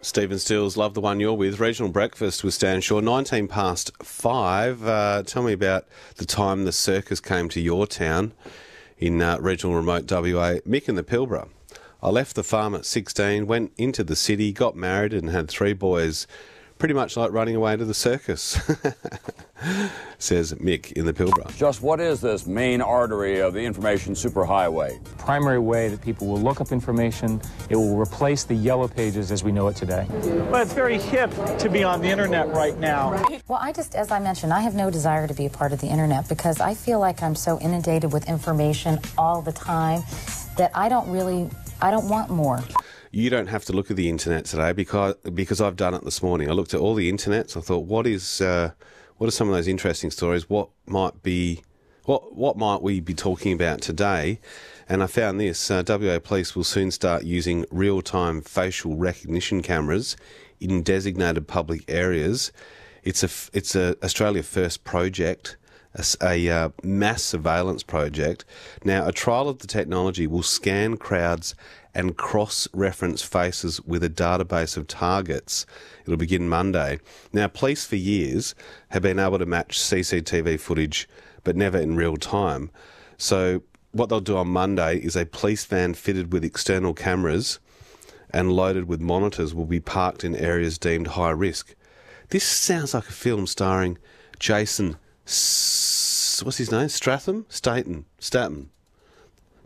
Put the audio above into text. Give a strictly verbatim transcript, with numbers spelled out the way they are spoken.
Stephen Stills, love the one you're with. Regional Breakfast with Stan Shaw, nineteen past five. Uh, tell me about the time the circus came to your town in uh, regional remote W A. Mick in the Pilbara. I left the farm at sixteen, went into the city, got married and had three boys, pretty much like running away to the circus, says Mick in the Pilbara. Just what is this main artery of the information superhighway? Primary way that people will look up information. It will replace the yellow pages as we know it today. Well, it's very hip to be on the internet right now. Well, I just, as I mentioned, I have no desire to be a part of the internet because I feel like I'm so inundated with information all the time that I don't really, I don't want more. You don't have to look at the internet today because because I've done it this morning. I looked at all the internets. I thought, what is uh, what are some of those interesting stories? What might be what what might we be talking about today? And I found this: uh, W A Police will soon start using real-time facial recognition cameras in designated public areas. It's a it's a Australia First project. A, a uh, mass surveillance project. Now, a trial of the technology will scan crowds and cross-reference faces with a database of targets. It'll begin Monday. Now, police for years have been able to match C C T V footage, but never in real time. So what they'll do on Monday is a police van fitted with external cameras and loaded with monitors will be parked in areas deemed high risk. This sounds like a film starring Jason S- what's his name? Stratham? Statham. Statham.